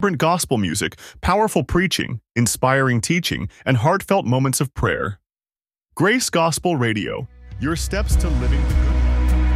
vibrant gospel music, powerful preaching, inspiring teaching, and heartfelt moments of prayer. Grace Gospel Radio, your steps to living the good.